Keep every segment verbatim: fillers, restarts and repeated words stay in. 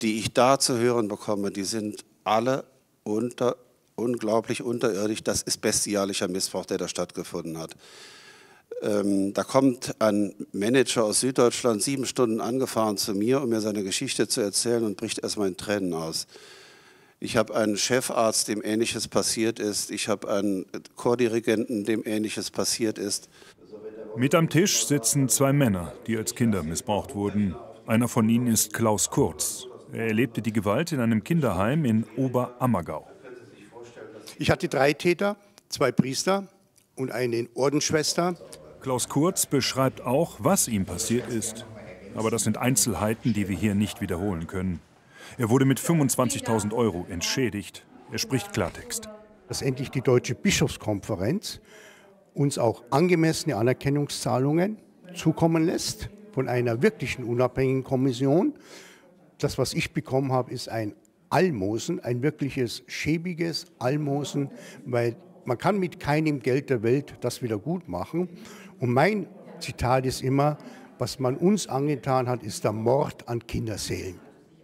die ich da zu hören bekomme, die sind alle unter, unglaublich unterirdisch. Das ist bestialischer Missbrauch, der da stattgefunden hat. Ähm, da kommt ein Manager aus Süddeutschland sieben Stunden angefahren zu mir, um mir seine Geschichte zu erzählen und bricht erstmal in Tränen aus. Ich habe einen Chefarzt, dem Ähnliches passiert ist. Ich habe einen Chordirigenten, dem Ähnliches passiert ist. Mit am Tisch sitzen zwei Männer, die als Kinder missbraucht wurden. Einer von ihnen ist Klaus Kurz. Er erlebte die Gewalt in einem Kinderheim in Oberammergau. Ich hatte drei Täter, zwei Priester und eine Ordensschwester. Klaus Kurz beschreibt auch, was ihm passiert ist. Aber das sind Einzelheiten, die wir hier nicht wiederholen können. Er wurde mit fünfundzwanzigtausend Euro entschädigt. Er spricht Klartext. Dass endlich die Deutsche Bischofskonferenz uns auch angemessene Anerkennungszahlungen zukommen lässt von einer wirklichen unabhängigen Kommission. Das, was ich bekommen habe, ist ein Almosen, ein wirkliches schäbiges Almosen, weil man kann mit keinem Geld der Welt das wieder gut machen. Und mein Zitat ist immer, was man uns angetan hat, ist der Mord an Kinderseelen.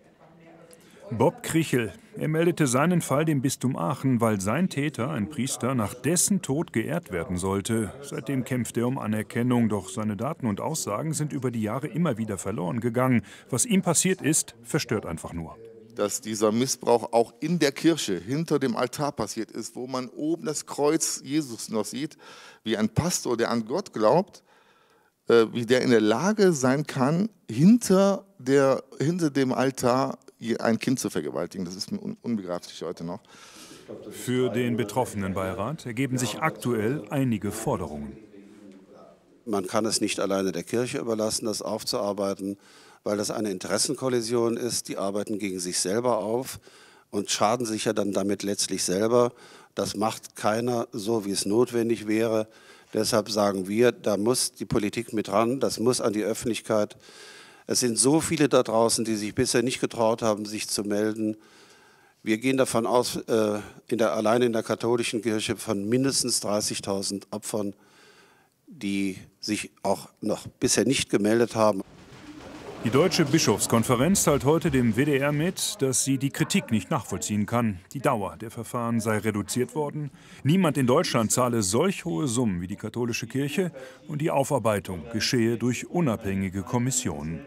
Bob Krichel. Er meldete seinen Fall dem Bistum Aachen, weil sein Täter, ein Priester, nach dessen Tod geehrt werden sollte. Seitdem kämpft er um Anerkennung, doch seine Daten und Aussagen sind über die Jahre immer wieder verloren gegangen. Was ihm passiert ist, verstört einfach nur. Dass dieser Missbrauch auch in der Kirche, hinter dem Altar passiert ist, wo man oben das Kreuz Jesus noch sieht, wie ein Pastor, der an Gott glaubt, wie der in der Lage sein kann, hinter, der, hinter dem Altar ein Kind zu vergewaltigen. Das ist mir unbegreiflich heute noch. Für den Betroffenenbeirat ergeben sich aktuell einige Forderungen. Man kann es nicht alleine der Kirche überlassen, das aufzuarbeiten, weil das eine Interessenkollision ist. Die arbeiten gegen sich selber auf und schaden sich ja dann damit letztlich selber. Das macht keiner so, wie es notwendig wäre. Deshalb sagen wir, da muss die Politik mit ran, das muss an die Öffentlichkeit. Es sind so viele da draußen, die sich bisher nicht getraut haben, sich zu melden. Wir gehen davon aus, äh, in der, allein in der katholischen Kirche von mindestens dreißigtausend Opfern, die sich auch noch bisher nicht gemeldet haben. Die Deutsche Bischofskonferenz teilt heute dem W D R mit, dass sie die Kritik nicht nachvollziehen kann. Die Dauer der Verfahren sei reduziert worden. Niemand in Deutschland zahle solch hohe Summen wie die katholische Kirche und die Aufarbeitung geschehe durch unabhängige Kommissionen.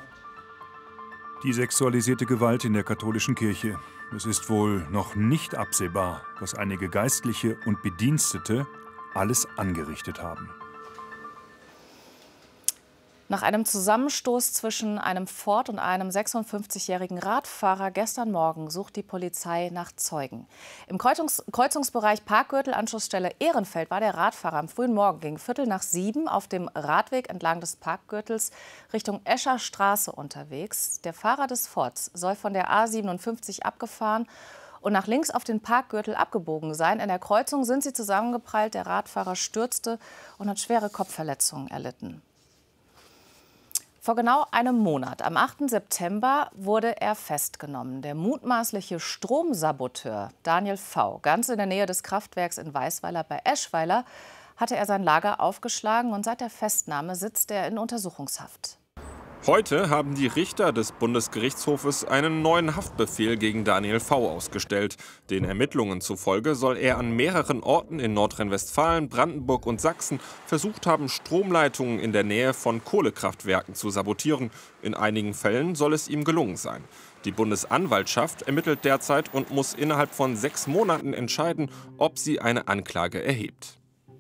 Die sexualisierte Gewalt in der katholischen Kirche. Es ist wohl noch nicht absehbar, was einige Geistliche und Bedienstete alles angerichtet haben. Nach einem Zusammenstoß zwischen einem Ford und einem sechsundfünfzigjährigen Radfahrer gestern Morgen sucht die Polizei nach Zeugen. Im Kreuzungs Kreuzungsbereich Parkgürtel, Anschlussstelle Ehrenfeld, war der Radfahrer am frühen Morgen gegen Viertel nach sieben auf dem Radweg entlang des Parkgürtels Richtung Escher Straße unterwegs. Der Fahrer des Fords soll von der A siebenundfünfzig abgefahren und nach links auf den Parkgürtel abgebogen sein. In der Kreuzung sind sie zusammengeprallt. Der Radfahrer stürzte und hat schwere Kopfverletzungen erlitten. Vor genau einem Monat, am achten September, wurde er festgenommen. Der mutmaßliche Stromsaboteur Daniel V., ganz in der Nähe des Kraftwerks in Weisweiler bei Eschweiler, hatte er sein Lager aufgeschlagen und seit der Festnahme sitzt er in Untersuchungshaft. Heute haben die Richter des Bundesgerichtshofes einen neuen Haftbefehl gegen Daniel V. ausgestellt. Den Ermittlungen zufolge soll er an mehreren Orten in Nordrhein-Westfalen, Brandenburg und Sachsen versucht haben, Stromleitungen in der Nähe von Kohlekraftwerken zu sabotieren. In einigen Fällen soll es ihm gelungen sein. Die Bundesanwaltschaft ermittelt derzeit und muss innerhalb von sechs Monaten entscheiden, ob sie eine Anklage erhebt.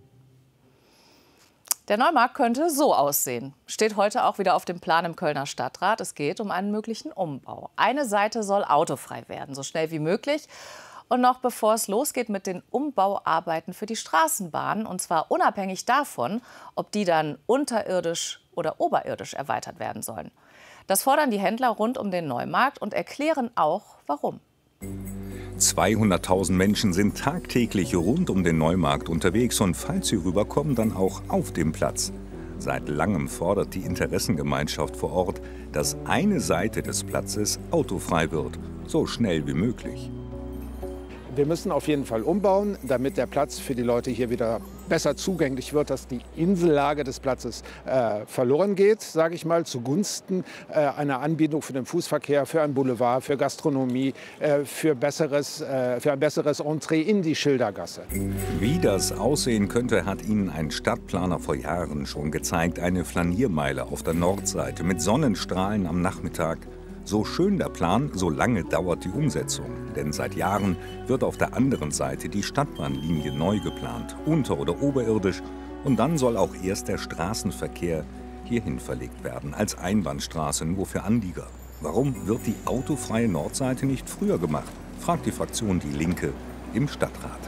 Der Neumarkt könnte so aussehen. Steht heute auch wieder auf dem Plan im Kölner Stadtrat. Es geht um einen möglichen Umbau. Eine Seite soll autofrei werden, so schnell wie möglich. Und noch bevor es losgeht mit den Umbauarbeiten für die Straßenbahn. Und zwar unabhängig davon, ob die dann unterirdisch oder oberirdisch erweitert werden sollen. Das fordern die Händler rund um den Neumarkt und erklären auch, warum. zweihunderttausend Menschen sind tagtäglich rund um den Neumarkt unterwegs und falls sie rüberkommen, dann auch auf dem Platz. Seit langem fordert die Interessengemeinschaft vor Ort, dass eine Seite des Platzes autofrei wird, so schnell wie möglich. Wir müssen auf jeden Fall umbauen, damit der Platz für die Leute hier wieder besser zugänglich wird, dass die Insellage des Platzes äh, verloren geht, sage ich mal, zugunsten äh, einer Anbindung für den Fußverkehr, für ein Boulevard, für Gastronomie, äh, für, besseres, äh, für ein besseres Entree in die Schildergasse. Wie das aussehen könnte, hat Ihnen ein Stadtplaner vor Jahren schon gezeigt. Eine Flaniermeile auf der Nordseite mit Sonnenstrahlen am Nachmittag. So schön der Plan, so lange dauert die Umsetzung. Denn seit Jahren wird auf der anderen Seite die Stadtbahnlinie neu geplant, unter- oder oberirdisch. Und dann soll auch erst der Straßenverkehr hierhin verlegt werden, als Einbahnstraße nur für Anlieger. Warum wird die autofreie Nordseite nicht früher gemacht, fragt die Fraktion Die Linke im Stadtrat.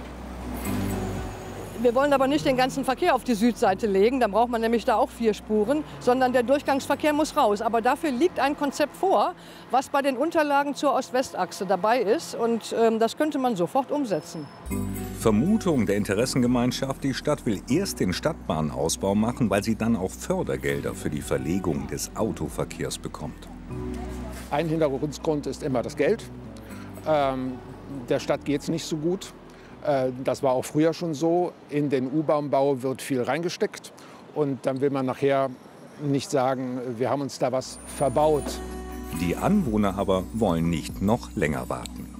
Wir wollen aber nicht den ganzen Verkehr auf die Südseite legen, dann braucht man nämlich da auch vier Spuren, sondern der Durchgangsverkehr muss raus. Aber dafür liegt ein Konzept vor, was bei den Unterlagen zur Ost-West-Achse dabei ist, und ähm, das könnte man sofort umsetzen. Vermutung der Interessengemeinschaft, die Stadt will erst den Stadtbahnausbau machen, weil sie dann auch Fördergelder für die Verlegung des Autoverkehrs bekommt. Ein Hintergrund ist immer das Geld. Ähm, der Stadt geht es nicht so gut. Das war auch früher schon so. In den U-Bahn-Bau wird viel reingesteckt. Und dann will man nachher nicht sagen, wir haben uns da was verbaut. Die Anwohner aber wollen nicht noch länger warten.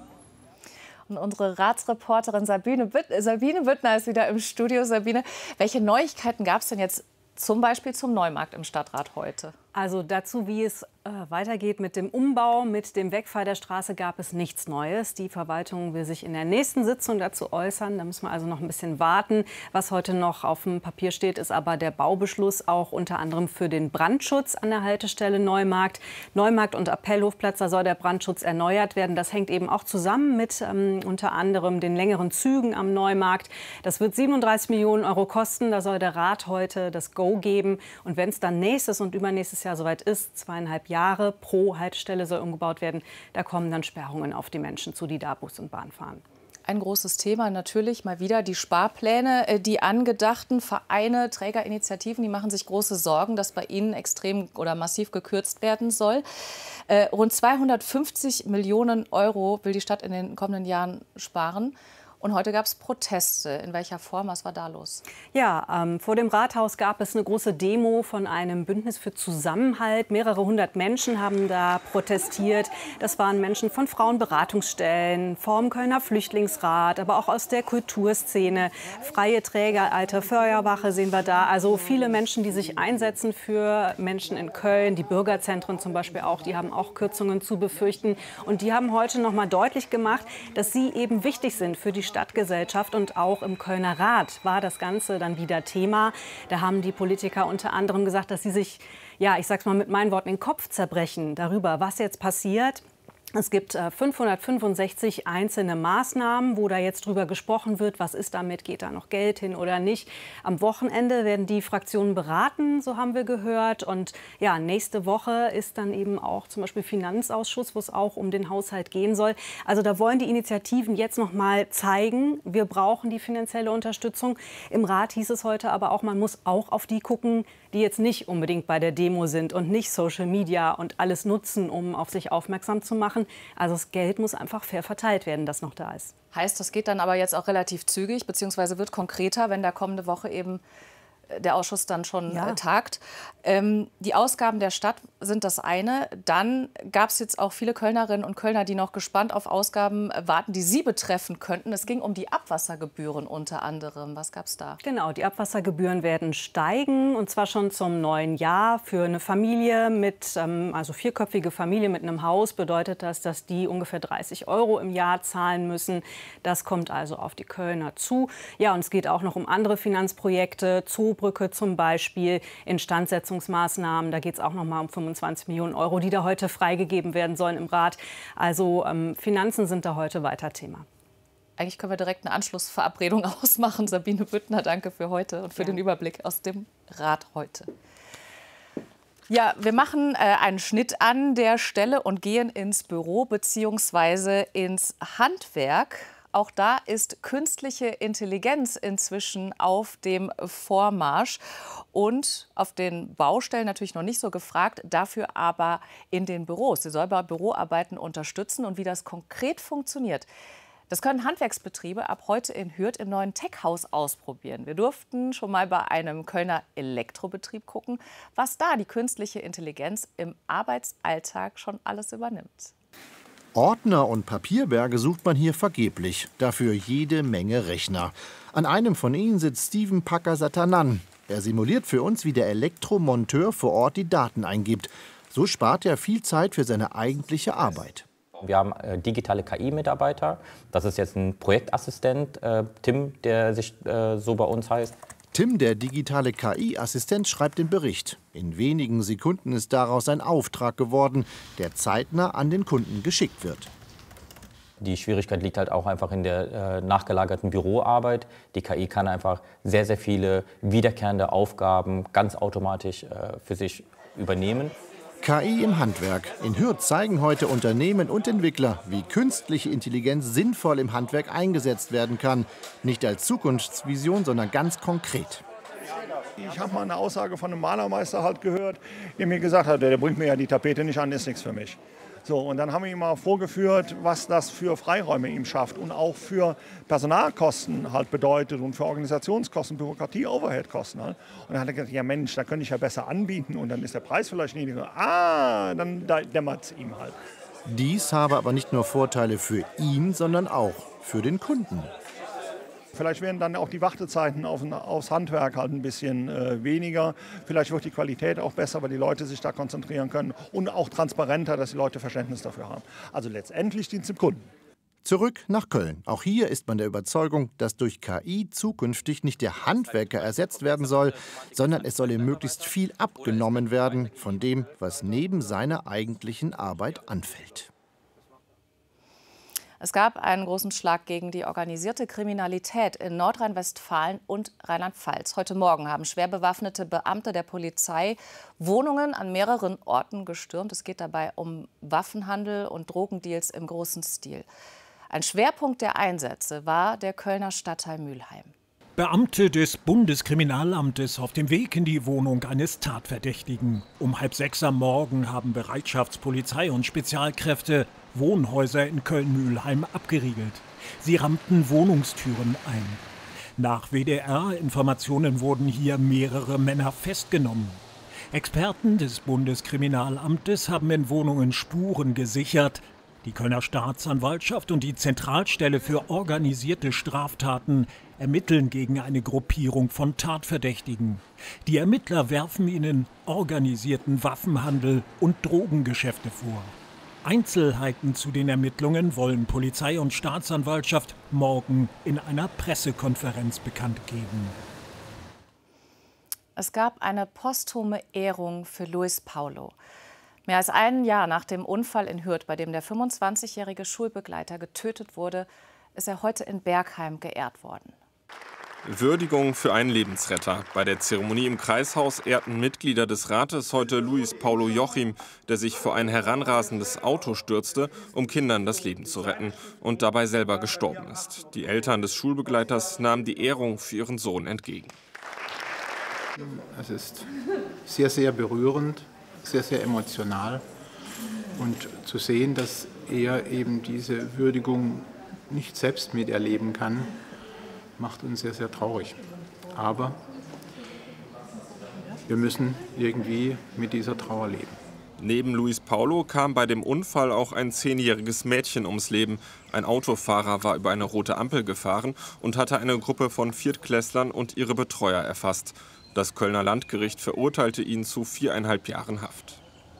Und unsere Ratsreporterin Sabine, Bütt Sabine Büttner ist wieder im Studio. Sabine, welche Neuigkeiten gab es denn jetzt zum Beispiel zum Neumarkt im Stadtrat heute? Also dazu, wie es äh, weitergeht mit dem Umbau, mit dem Wegfall der Straße, gab es nichts Neues. Die Verwaltung will sich in der nächsten Sitzung dazu äußern. Da müssen wir also noch ein bisschen warten. Was heute noch auf dem Papier steht, ist aber der Baubeschluss, auch unter anderem für den Brandschutz an der Haltestelle Neumarkt. Neumarkt und Appellhofplatz, da soll der Brandschutz erneuert werden. Das hängt eben auch zusammen mit ähm, unter anderem den längeren Zügen am Neumarkt. Das wird siebenunddreißig Millionen Euro kosten. Da soll der Rat heute das Go geben. Und wenn es dann nächstes und übernächstes Jahr soweit ist, zweieinhalb Jahre pro Haltestelle soll umgebaut werden, da kommen dann Sperrungen auf die Menschen zu, die da Bus und Bahn fahren. Ein großes Thema natürlich mal wieder die Sparpläne. Die angedachten Vereine, Trägerinitiativen, die machen sich große Sorgen, dass bei ihnen extrem oder massiv gekürzt werden soll. Äh, rund zweihundertfünfzig Millionen Euro will die Stadt in den kommenden Jahren sparen. Und heute gab es Proteste. In welcher Form? Was war da los? Ja, ähm, vor dem Rathaus gab es eine große Demo von einem Bündnis für Zusammenhalt. Mehrere hundert Menschen haben da protestiert. Das waren Menschen von Frauenberatungsstellen, vom Kölner Flüchtlingsrat, aber auch aus der Kulturszene. Freie Träger, Alte Feuerwache sehen wir da. Also viele Menschen, die sich einsetzen für Menschen in Köln. Die Bürgerzentren zum Beispiel auch, die haben auch Kürzungen zu befürchten. Und die haben heute noch mal deutlich gemacht, dass sie eben wichtig sind für die Stadtgesellschaft, und auch im Kölner Rat war das Ganze dann wieder Thema. Da haben die Politiker unter anderem gesagt, dass sie sich, ja, ich sag's mal mit meinen Worten, den Kopf zerbrechen darüber, was jetzt passiert. Es gibt äh, fünfhundertfünfundsechzig einzelne Maßnahmen, wo da jetzt drüber gesprochen wird, was ist damit, geht da noch Geld hin oder nicht. Am Wochenende werden die Fraktionen beraten, so haben wir gehört. Und ja, nächste Woche ist dann eben auch zum Beispiel Finanzausschuss, wo es auch um den Haushalt gehen soll. Also da wollen die Initiativen jetzt noch mal zeigen, wir brauchen die finanzielle Unterstützung. Im Rat hieß es heute aber auch, man muss auch auf die gucken, die jetzt nicht unbedingt bei der Demo sind und nicht Social Media und alles nutzen, um auf sich aufmerksam zu machen. Also das Geld muss einfach fair verteilt werden, das noch da ist. Heißt, das geht dann aber jetzt auch relativ zügig, beziehungsweise wird konkreter, wenn da kommende Woche eben der Ausschuss dann schon ja. äh, tagt. Ähm, die Ausgaben der Stadt sind das eine. Dann gab es jetzt auch viele Kölnerinnen und Kölner, die noch gespannt auf Ausgaben warten, die sie betreffen könnten. Es ging um die Abwassergebühren unter anderem. Was gab es da? Genau, die Abwassergebühren werden steigen, und zwar schon zum neuen Jahr. Für eine Familie mit, ähm, also vierköpfige Familie mit einem Haus bedeutet das, dass die ungefähr dreißig Euro im Jahr zahlen müssen. Das kommt also auf die Kölner zu. Ja, und es geht auch noch um andere Finanzprojekte, zu Brücke zum Beispiel, Instandsetzungsmaßnahmen. Da geht es auch noch mal um fünfundzwanzig Millionen Euro, die da heute freigegeben werden sollen im Rat. Also ähm, Finanzen sind da heute weiter Thema. Eigentlich können wir direkt eine Anschlussverabredung ausmachen. Sabine Büttner, danke für heute und für ja. den Überblick aus dem Rat heute. Ja, wir machen äh, einen Schnitt an der Stelle und gehen ins Büro bzw. ins Handwerk. Auch da ist künstliche Intelligenz inzwischen auf dem Vormarsch und auf den Baustellen natürlich noch nicht so gefragt, dafür aber in den Büros. Sie soll bei Büroarbeiten unterstützen, und wie das konkret funktioniert, Das können Handwerksbetriebe ab heute in Hürth im neuen Tech-Haus ausprobieren. Wir durften schon mal bei einem Kölner Elektrobetrieb gucken, was da die künstliche Intelligenz im Arbeitsalltag schon alles übernimmt. Ordner und Papierberge sucht man hier vergeblich, dafür jede Menge Rechner. An einem von ihnen sitzt Steven Pakasatanan. Er simuliert für uns, wie der Elektromonteur vor Ort die Daten eingibt. So spart er viel Zeit für seine eigentliche Arbeit. Wir haben äh, digitale K I-Mitarbeiter. Das ist jetzt ein Projektassistent, äh, Tim, der sich äh, so bei uns heißt. Tim, der digitale K I-Assistent, schreibt den Bericht. In wenigen Sekunden ist daraus ein Auftrag geworden, der zeitnah an den Kunden geschickt wird. Die Schwierigkeit liegt halt auch einfach in der äh, nachgelagerten Büroarbeit. Die K I kann einfach sehr, sehr viele wiederkehrende Aufgaben ganz automatisch äh, für sich übernehmen. K I im Handwerk. In Hürth zeigen heute Unternehmen und Entwickler, wie künstliche Intelligenz sinnvoll im Handwerk eingesetzt werden kann. Nicht als Zukunftsvision, sondern ganz konkret. Ich habe mal eine Aussage von einem Malermeister halt gehört, der mir gesagt hat, der bringt mir ja die Tapete nicht an, ist nichts für mich. So, und dann haben wir ihm mal vorgeführt, was das für Freiräume ihm schafft und auch für Personalkosten halt bedeutet und für Organisationskosten, Bürokratie, Overheadkosten. Halt. Und dann hat er gesagt, ja Mensch, da könnte ich ja besser anbieten und dann ist der Preis vielleicht niedriger. Ah, dann dämmert es ihm halt. Dies habe aber nicht nur Vorteile für ihn, sondern auch für den Kunden. Vielleicht werden dann auch die Wartezeiten auf, aufs Handwerk halt ein bisschen äh, weniger. Vielleicht wird die Qualität auch besser, weil die Leute sich da konzentrieren können. Und auch transparenter, dass die Leute Verständnis dafür haben. Also letztendlich dient es dem Kunden. Zurück nach Köln. Auch hier ist man der Überzeugung, dass durch K I zukünftig nicht der Handwerker ersetzt werden soll, sondern es soll ihm möglichst viel abgenommen werden von dem, was neben seiner eigentlichen Arbeit anfällt. Es gab einen großen Schlag gegen die organisierte Kriminalität in Nordrhein-Westfalen und Rheinland-Pfalz. Heute Morgen haben schwer bewaffnete Beamte der Polizei Wohnungen an mehreren Orten gestürmt. Es geht dabei um Waffenhandel und Drogendeals im großen Stil. Ein Schwerpunkt der Einsätze war der Kölner Stadtteil Mülheim. Beamte des Bundeskriminalamtes auf dem Weg in die Wohnung eines Tatverdächtigen. Um halb sechs am Morgen haben Bereitschaftspolizei und Spezialkräfte Wohnhäuser in Köln-Mülheim abgeriegelt. Sie rammten Wohnungstüren ein. Nach W D R-Informationen wurden hier mehrere Männer festgenommen. Experten des Bundeskriminalamtes haben in Wohnungen Spuren gesichert. Die Kölner Staatsanwaltschaft und die Zentralstelle für organisierte Straftaten ermitteln gegen eine Gruppierung von Tatverdächtigen. Die Ermittler werfen ihnen organisierten Waffenhandel und Drogengeschäfte vor. Einzelheiten zu den Ermittlungen wollen Polizei und Staatsanwaltschaft morgen in einer Pressekonferenz bekannt geben. Es gab eine posthume Ehrung für Luis Paulo. Mehr als ein Jahr nach dem Unfall in Hürth, bei dem der fünfundzwanzigjährige Schulbegleiter getötet wurde, ist er heute in Bergheim geehrt worden. Würdigung für einen Lebensretter. Bei der Zeremonie im Kreishaus ehrten Mitglieder des Rates heute Luis Paulo Jochim, der sich vor ein heranrasendes Auto stürzte, um Kindern das Leben zu retten und dabei selber gestorben ist. Die Eltern des Schulbegleiters nahmen die Ehrung für ihren Sohn entgegen. Es ist sehr, sehr berührend, sehr, sehr emotional. Und zu sehen, dass er eben diese Würdigung nicht selbst miterleben kann, macht uns sehr, sehr traurig. Aber wir müssen irgendwie mit dieser Trauer leben. Neben Luis Paulo kam bei dem Unfall auch ein zehnjähriges Mädchen ums Leben. Ein Autofahrer war über eine rote Ampel gefahren und hatte eine Gruppe von Viertklässlern und ihre Betreuer erfasst. Das Kölner Landgericht verurteilte ihn zu viereinhalb Jahren Haft.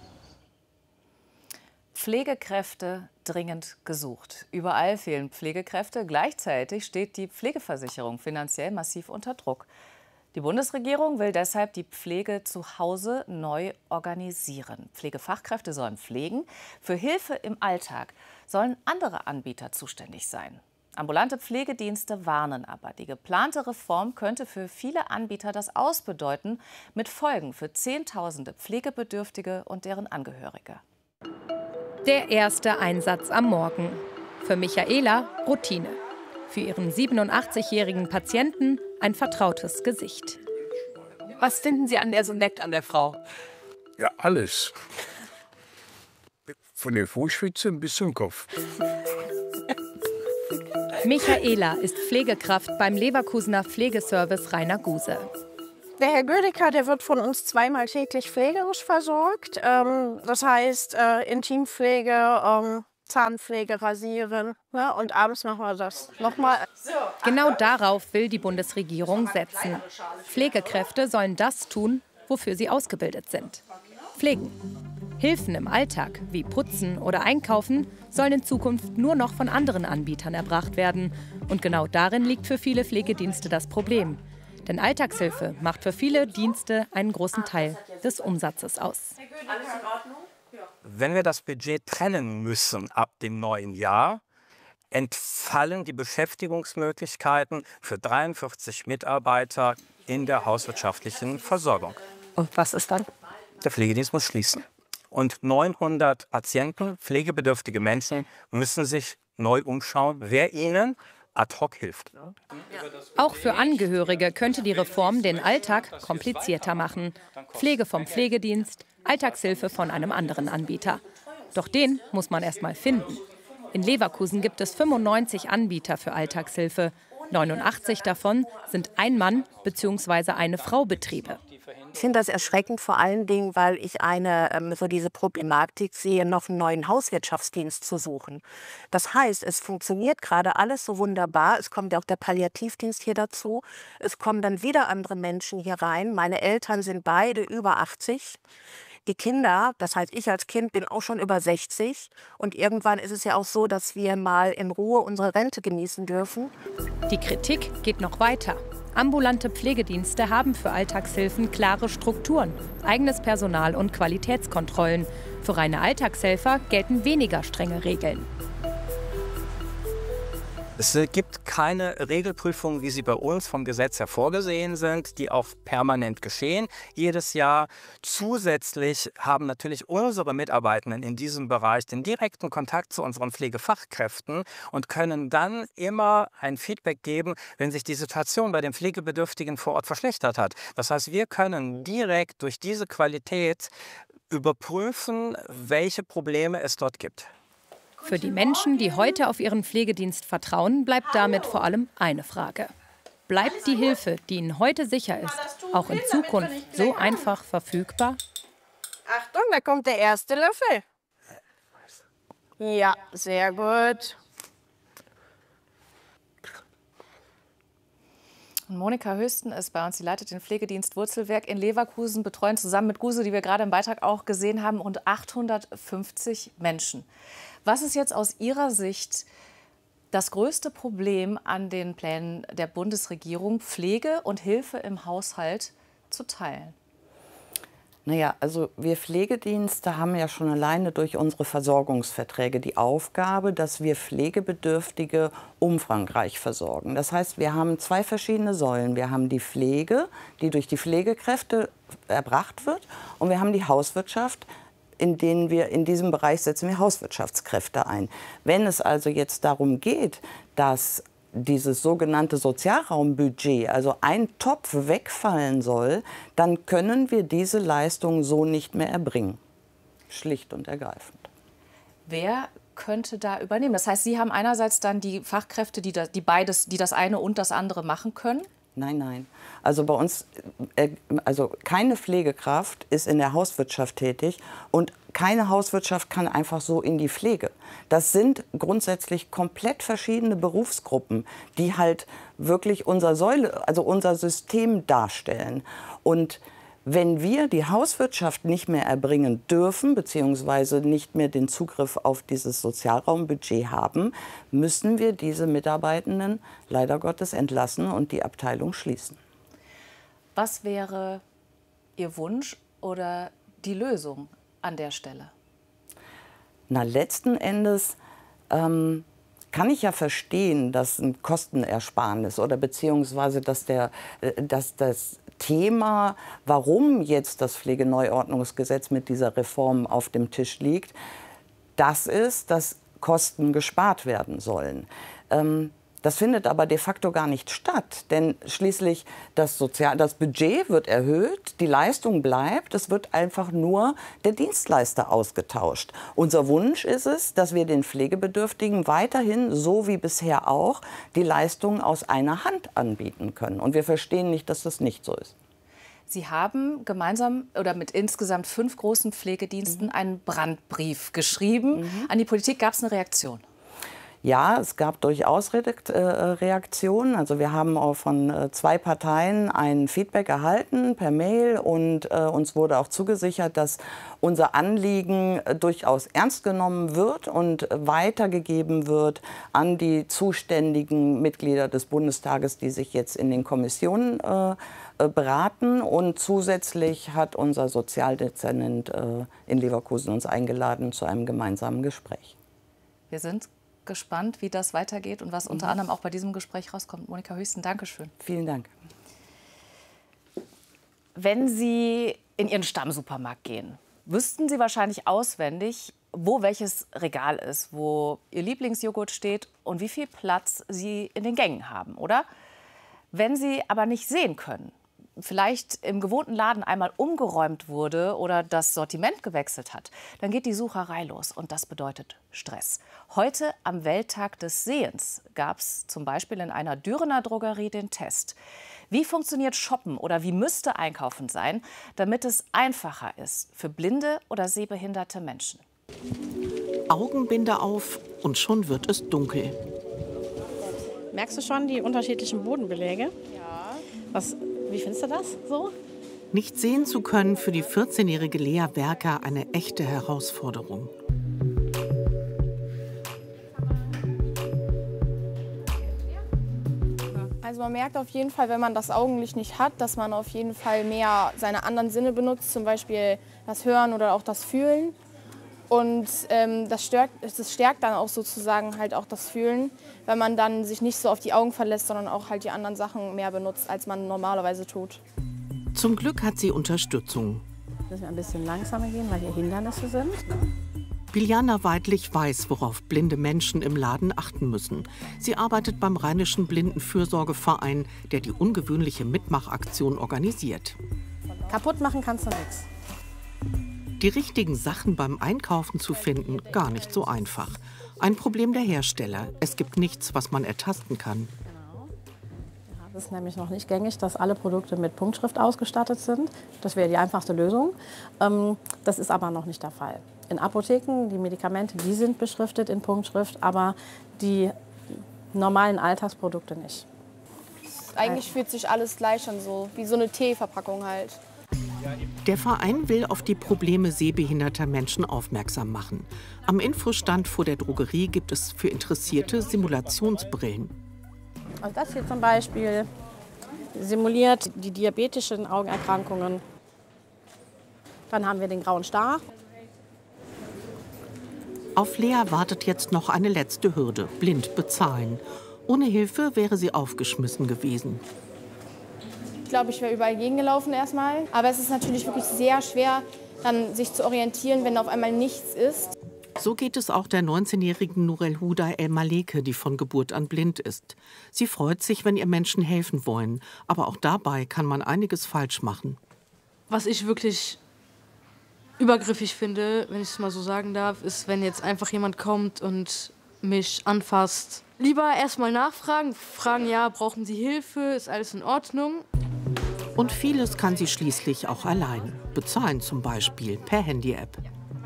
Pflegekräfte dringend gesucht. Überall fehlen Pflegekräfte. Gleichzeitig steht die Pflegeversicherung finanziell massiv unter Druck. Die Bundesregierung will deshalb die Pflege zu Hause neu organisieren. Pflegefachkräfte sollen pflegen. Für Hilfe im Alltag sollen andere Anbieter zuständig sein. Ambulante Pflegedienste warnen aber. Die geplante Reform könnte für viele Anbieter das Aus bedeuten, mit Folgen für Zehntausende Pflegebedürftige und deren Angehörige. Der erste Einsatz am Morgen. Für Michaela Routine. Für ihren siebenundachtzigjährigen Patienten ein vertrautes Gesicht. Was finden Sie an der so nett an der Frau? Ja, alles. Von den Fußspitzen bis zum Kopf. Michaela ist Pflegekraft beim Leverkusener Pflegeservice Rainer Guse. Der Herr Gödecker, der wird von uns zweimal täglich pflegerisch versorgt. Ähm, das heißt äh, Intimpflege, ähm, Zahnpflege, Rasieren. Ja, und abends machen wir das nochmal. Genau darauf will die Bundesregierung setzen. Pflegekräfte sollen das tun, wofür sie ausgebildet sind. Pflegen. Hilfen im Alltag, wie Putzen oder Einkaufen, sollen in Zukunft nur noch von anderen Anbietern erbracht werden. Und genau darin liegt für viele Pflegedienste das Problem. Denn Alltagshilfe macht für viele Dienste einen großen Teil des Umsatzes aus. Wenn wir das Budget trennen müssen ab dem neuen Jahr, entfallen die Beschäftigungsmöglichkeiten für dreiundvierzig Mitarbeiter in der hauswirtschaftlichen Versorgung. Und was ist dann? Der Pflegedienst muss schließen. Und neunhundert Patienten, pflegebedürftige Menschen, müssen sich neu umschauen, wer ihnen ad hoc hilft. Auch für Angehörige könnte die Reform den Alltag komplizierter machen. Pflege vom Pflegedienst, Alltagshilfe von einem anderen Anbieter. Doch den muss man erst mal finden. In Leverkusen gibt es fünfundneunzig Anbieter für Alltagshilfe. neunundachtzig davon sind Ein-Mann- bzw. eine Frau-Betriebe. Ich finde das erschreckend, vor allen Dingen, weil ich eine, ähm, so diese Problematik sehe, noch einen neuen Hauswirtschaftsdienst zu suchen. Das heißt, es funktioniert gerade alles so wunderbar. Es kommt auch der Palliativdienst hier dazu. Es kommen dann wieder andere Menschen hier rein. Meine Eltern sind beide über achtzig. Die Kinder, das heißt, ich als Kind bin auch schon über sechzig. Und irgendwann ist es ja auch so, dass wir mal in Ruhe unsere Rente genießen dürfen. Die Kritik geht noch weiter. Ambulante Pflegedienste haben für Alltagshilfen klare Strukturen, eigenes Personal und Qualitätskontrollen. Für reine Alltagshelfer gelten weniger strenge Regeln. Es gibt keine Regelprüfungen, wie sie bei uns vom Gesetz her vorgesehen sind, die auch permanent geschehen. Jedes Jahr zusätzlich haben natürlich unsere Mitarbeitenden in diesem Bereich den direkten Kontakt zu unseren Pflegefachkräften und können dann immer ein Feedback geben, wenn sich die Situation bei den Pflegebedürftigen vor Ort verschlechtert hat. Das heißt, wir können direkt durch diese Qualität überprüfen, welche Probleme es dort gibt. Für die Menschen, die heute auf ihren Pflegedienst vertrauen, bleibt damit vor allem eine Frage. Bleibt die Hilfe, die ihnen heute sicher ist, auch in Zukunft so einfach verfügbar? Achtung, da kommt der erste Löffel. Ja, sehr gut. Und Monika Höchsten ist bei uns, sie leitet den Pflegedienst Wurzelwerk in Leverkusen, betreuen zusammen mit Guse, die wir gerade im Beitrag auch gesehen haben, rund achthundertfünfzig Menschen. Was ist jetzt aus Ihrer Sicht das größte Problem an den Plänen der Bundesregierung, Pflege und Hilfe im Haushalt zu teilen? Naja, also wir Pflegedienste haben ja schon alleine durch unsere Versorgungsverträge die Aufgabe, dass wir Pflegebedürftige umfangreich versorgen. Das heißt, wir haben zwei verschiedene Säulen. Wir haben die Pflege, die durch die Pflegekräfte erbracht wird, und wir haben die Hauswirtschaft, in denen wir in diesem Bereich setzen wir Hauswirtschaftskräfte ein. Wenn es also jetzt darum geht, dass dieses sogenannte Sozialraumbudget, also ein Topf wegfallen soll, dann können wir diese Leistungen so nicht mehr erbringen. Schlicht und ergreifend. Wer könnte da übernehmen? Das heißt, Sie haben einerseits dann die Fachkräfte, die das, die beides, die das eine und das andere machen können? Nein, nein. Also bei uns, äh, also keine Pflegekraft ist in der Hauswirtschaft tätig und keine Hauswirtschaft kann einfach so in die Pflege. Das sind grundsätzlich komplett verschiedene Berufsgruppen, die halt wirklich unser Säule, also unser System darstellen. Und wenn wir die Hauswirtschaft nicht mehr erbringen dürfen, beziehungsweise nicht mehr den Zugriff auf dieses Sozialraumbudget haben, müssen wir diese Mitarbeitenden leider Gottes entlassen und die Abteilung schließen. Was wäre Ihr Wunsch oder die Lösung an der Stelle? Na, letzten Endes ähm, kann ich ja verstehen, dass ein Kostenersparnis oder beziehungsweise dass, der, dass das Thema, warum jetzt das Pflegeneuordnungsgesetz mit dieser Reform auf dem Tisch liegt, das ist, dass Kosten gespart werden sollen. Ähm, Das findet aber de facto gar nicht statt, denn schließlich das, Sozial das Budget wird erhöht, die Leistung bleibt, es wird einfach nur der Dienstleister ausgetauscht. Unser Wunsch ist es, dass wir den Pflegebedürftigen weiterhin, so wie bisher auch, die Leistungen aus einer Hand anbieten können. Und wir verstehen nicht, dass das nicht so ist. Sie haben gemeinsam oder mit insgesamt fünf großen Pflegediensten mhm. einen Brandbrief geschrieben. Mhm. An die Politik gab es eine Reaktion? Ja, es gab durchaus Reaktionen. Also wir haben auch von zwei Parteien ein Feedback erhalten per Mail und äh, uns wurde auch zugesichert, dass unser Anliegen durchaus ernst genommen wird und weitergegeben wird an die zuständigen Mitglieder des Bundestages, die sich jetzt in den Kommissionen äh, beraten. Und zusätzlich hat unser Sozialdezernent äh, in Leverkusen uns eingeladen zu einem gemeinsamen Gespräch. Wir sind gespannt, wie das weitergeht und was unter anderem auch bei diesem Gespräch rauskommt. Monika Hüsten, Dankeschön. Vielen Dank. Wenn Sie in Ihren Stammsupermarkt gehen, wüssten Sie wahrscheinlich auswendig, wo welches Regal ist, wo Ihr Lieblingsjoghurt steht und wie viel Platz Sie in den Gängen haben, oder? Wenn Sie aber nicht sehen können, vielleicht im gewohnten Laden einmal umgeräumt wurde oder das Sortiment gewechselt hat, dann geht die Sucherei los und das bedeutet Stress. Heute am Welttag des Sehens gab es zum Beispiel in einer Dürener Drogerie den Test. Wie funktioniert Shoppen oder wie müsste Einkaufen sein, damit es einfacher ist für blinde oder sehbehinderte Menschen? Augenbinde auf und schon wird es dunkel. Merkst du schon die unterschiedlichen Bodenbeläge? Ja. Was, wie findest du das so? Nicht sehen zu können für die vierzehnjährige Lea Werker eine echte Herausforderung. Also man merkt auf jeden Fall, wenn man das Augenlicht nicht hat, dass man auf jeden Fall mehr seine anderen Sinne benutzt, zum Beispiel das Hören oder auch das Fühlen. Und ähm, das, stärkt, das stärkt dann auch sozusagen halt auch das Fühlen, wenn man dann sich nicht so auf die Augen verlässt, sondern auch halt die anderen Sachen mehr benutzt, als man normalerweise tut. Zum Glück hat sie Unterstützung. Müssen wir ein bisschen langsamer gehen, weil hier Hindernisse sind. Biljana Weidlich weiß, worauf blinde Menschen im Laden achten müssen. Sie arbeitet beim Rheinischen Blindenfürsorgeverein, der die ungewöhnliche Mitmachaktion organisiert. Kaputt machen kannst du nichts. Die richtigen Sachen beim Einkaufen zu finden, gar nicht so einfach. Ein Problem der Hersteller. Es gibt nichts, was man ertasten kann. Genau. Ja, das ist nämlich noch nicht gängig, dass alle Produkte mit Punktschrift ausgestattet sind. Das wäre die einfachste Lösung. Ähm, das ist aber noch nicht der Fall. In Apotheken, die Medikamente, die sind beschriftet in Punktschrift, aber die normalen Alltagsprodukte nicht. Eigentlich fühlt sich alles gleich an, so wie so eine Teeverpackung halt. Der Verein will auf die Probleme sehbehinderter Menschen aufmerksam machen. Am Infostand vor der Drogerie gibt es für Interessierte Simulationsbrillen. Und das hier zum Beispiel simuliert die diabetischen Augenerkrankungen. Dann haben wir den grauen Star. Auf Lea wartet jetzt noch eine letzte Hürde: blind bezahlen. Ohne Hilfe wäre sie aufgeschmissen gewesen. Ich glaube, ich wäre überall gegengelaufen erstmal. Aber es ist natürlich wirklich sehr schwer, dann sich zu orientieren, wenn auf einmal nichts ist. So geht es auch der neunzehnjährigen Nurel Huda El Maleke, die von Geburt an blind ist. Sie freut sich, wenn ihr Menschen helfen wollen. Aber auch dabei kann man einiges falsch machen. Was ich wirklich übergriffig finde, wenn ich es mal so sagen darf, ist, wenn jetzt einfach jemand kommt und mich anfasst. Lieber erstmal nachfragen, fragen, ja, brauchen Sie Hilfe, ist alles in Ordnung? Und vieles kann sie schließlich auch allein. Bezahlen zum Beispiel per Handy-App.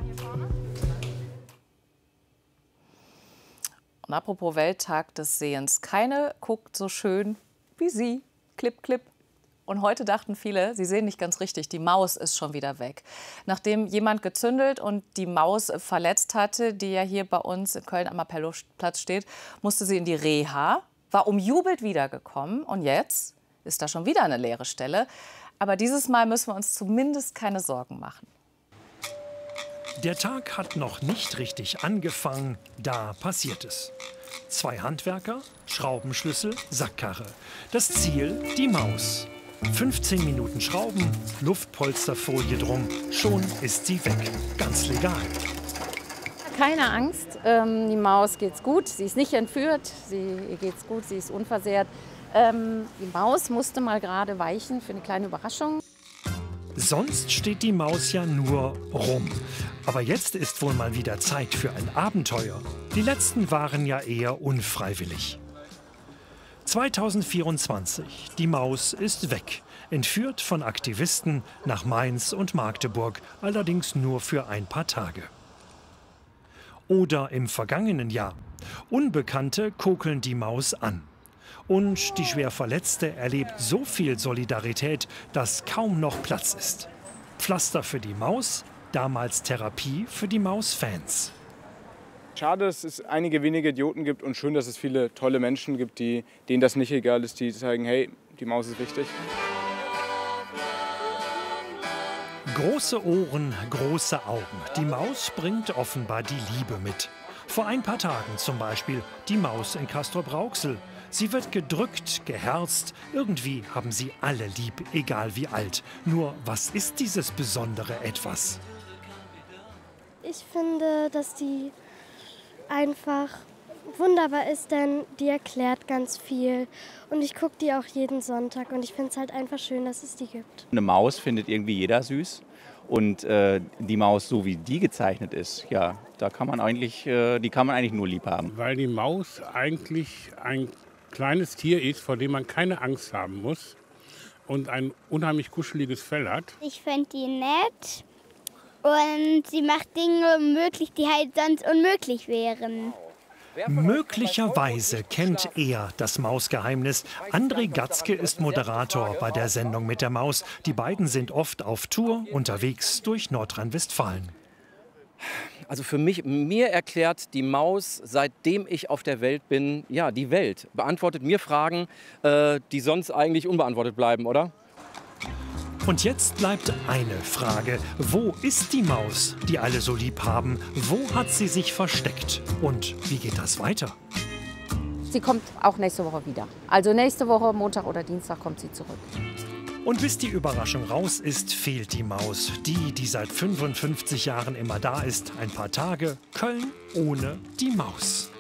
Und apropos Welttag des Sehens. Keine guckt so schön wie Sie. Klipp, klipp. Und heute dachten viele, sie sehen nicht ganz richtig, die Maus ist schon wieder weg. Nachdem jemand gezündelt und die Maus verletzt hatte, die ja hier bei uns in Köln am Appellplatz steht, musste sie in die Reha, war umjubelt wiedergekommen und jetzt ist da schon wieder eine leere Stelle. Aber dieses Mal müssen wir uns zumindest keine Sorgen machen. Der Tag hat noch nicht richtig angefangen, da passiert es. Zwei Handwerker, Schraubenschlüssel, Sackkarre. Das Ziel, die Maus. fünfzehn Minuten Schrauben, Luftpolsterfolie drum, schon ist sie weg. Ganz legal. keine Angst. Ähm, die Maus geht's gut. Sie ist nicht entführt. Sie, ihr geht's gut. Sie ist unversehrt. Ähm, die Maus musste mal gerade weichen für eine kleine Überraschung. Sonst steht die Maus ja nur rum. Aber jetzt ist wohl mal wieder Zeit für ein Abenteuer. Die letzten waren ja eher unfreiwillig. zweitausendvierundzwanzig. Die Maus ist weg. Entführt von Aktivisten nach Mainz und Magdeburg. Allerdings nur für ein paar Tage. Oder im vergangenen Jahr. Unbekannte kokeln die Maus an. Und die schwer Verletzte erlebt so viel Solidarität, dass kaum noch Platz ist. Pflaster für die Maus, damals Therapie für die Maus-Fans. Schade, dass es einige wenige Idioten gibt und schön, dass es viele tolle Menschen gibt, die, denen das nicht egal ist, die zeigen, hey, die Maus ist wichtig. Große Ohren, große Augen. Die Maus bringt offenbar die Liebe mit. Vor ein paar Tagen zum Beispiel die Maus in Castrop-Rauxel. Sie wird gedrückt, geherzt. Irgendwie haben sie alle lieb, egal wie alt. Nur, was ist dieses besondere Etwas? Ich finde, dass die einfach wunderbar ist, denn die erklärt ganz viel. Und ich gucke die auch jeden Sonntag und ich finde es halt einfach schön, dass es die gibt. Eine Maus findet irgendwie jeder süß. Und äh, die Maus, so wie die gezeichnet ist, ja, da kann man eigentlich, äh, die kann man eigentlich nur lieb haben. Weil die Maus eigentlich ein kleines Tier ist, vor dem man keine Angst haben muss und ein unheimlich kuscheliges Fell hat. Ich finde die nett und sie macht Dinge möglich, die halt sonst unmöglich wären. Möglicherweise kennt er das Mausgeheimnis. André Gatzke ist Moderator bei der Sendung mit der Maus. Die beiden sind oft auf Tour unterwegs durch Nordrhein-Westfalen. Also für mich, mir erklärt die Maus, seitdem ich auf der Welt bin, ja, die Welt. Beantwortet mir Fragen, äh, die sonst eigentlich unbeantwortet bleiben, oder? Und jetzt bleibt eine Frage. Wo ist die Maus, die alle so lieb haben? Wo hat sie sich versteckt? Und wie geht das weiter? Sie kommt auch nächste Woche wieder. Also nächste Woche, Montag oder Dienstag, kommt sie zurück. Und bis die Überraschung raus ist, fehlt die Maus. Die, die seit fünfundfünfzig Jahren immer da ist. Ein paar Tage Köln ohne die Maus.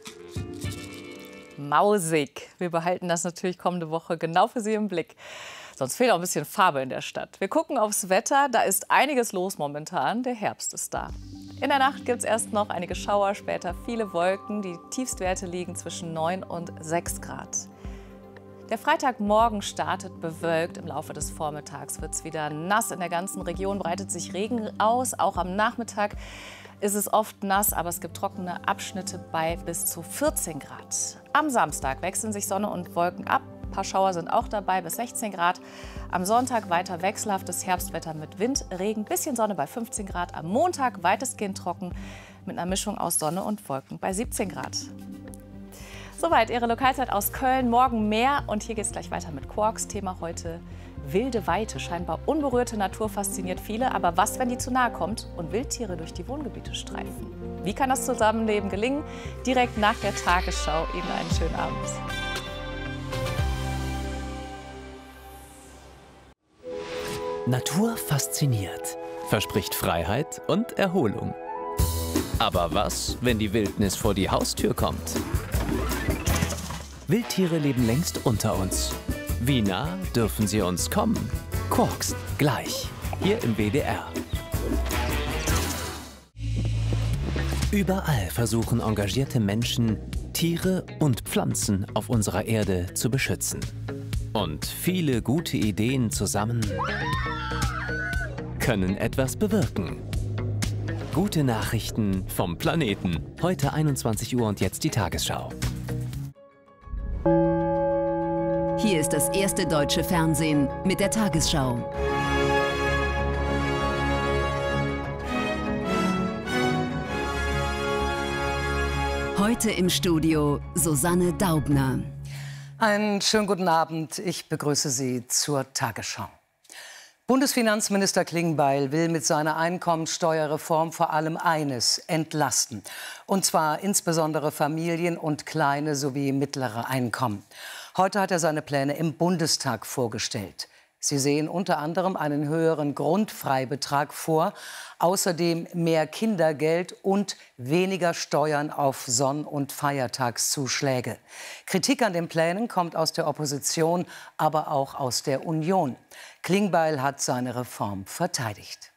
Mausig. Wir behalten das natürlich kommende Woche genau für Sie im Blick. Sonst fehlt auch ein bisschen Farbe in der Stadt. Wir gucken aufs Wetter. Da ist einiges los momentan. Der Herbst ist da. In der Nacht gibt es erst noch einige Schauer, später viele Wolken. Die Tiefstwerte liegen zwischen neun und sechs Grad. Der Freitagmorgen startet bewölkt. Im Laufe des Vormittags wird es wieder nass. In der ganzen Region breitet sich Regen aus. Auch am Nachmittag ist es oft nass, aber es gibt trockene Abschnitte bei bis zu vierzehn Grad. Am Samstag wechseln sich Sonne und Wolken ab. Ein paar Schauer sind auch dabei, bis sechzehn Grad. Am Sonntag weiter wechselhaftes Herbstwetter mit Wind, Regen, bisschen Sonne bei fünfzehn Grad. Am Montag weitestgehend trocken mit einer Mischung aus Sonne und Wolken bei siebzehn Grad. Soweit Ihre Lokalzeit aus Köln. Morgen mehr. Und hier geht es gleich weiter mit Quarks. Thema heute wilde Weite. Scheinbar unberührte Natur fasziniert viele. Aber was, wenn die zu nahe kommt und Wildtiere durch die Wohngebiete streifen? Wie kann das Zusammenleben gelingen? Direkt nach der Tagesschau. Ihnen einen schönen Abend. Natur fasziniert, verspricht Freiheit und Erholung. Aber was, wenn die Wildnis vor die Haustür kommt? Wildtiere leben längst unter uns. Wie nah dürfen sie uns kommen? Quarks, gleich, hier im W D R. Überall versuchen engagierte Menschen, Tiere und Pflanzen auf unserer Erde zu beschützen. Und viele gute Ideen zusammen können etwas bewirken. Gute Nachrichten vom Planeten. Heute einundzwanzig Uhr und jetzt die Tagesschau. Hier ist das erste deutsche Fernsehen mit der Tagesschau. Heute im Studio Susanne Daubner. Einen schönen guten Abend. Ich begrüße Sie zur Tagesschau. Bundesfinanzminister Klingbeil will mit seiner Einkommensteuerreform vor allem eines: entlasten. Und zwar insbesondere Familien und kleine sowie mittlere Einkommen. Heute hat er seine Pläne im Bundestag vorgestellt. Sie sehen unter anderem einen höheren Grundfreibetrag vor, außerdem mehr Kindergeld und weniger Steuern auf Sonn- und Feiertagszuschläge. Kritik an den Plänen kommt aus der Opposition, aber auch aus der Union. Klingbeil hat seine Reform verteidigt.